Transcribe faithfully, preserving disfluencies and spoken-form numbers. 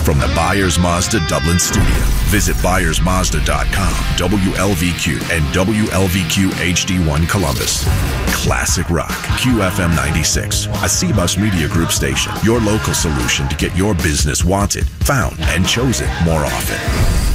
from the Byers Mazda Dublin studio. Visit byers mazda dot com, W L V Q, and W L V Q H D one Columbus. Classic Rock, Q F M ninety-six, a C-Bus Media Group station. Your local solution to get your business wanted, found, and chosen more often.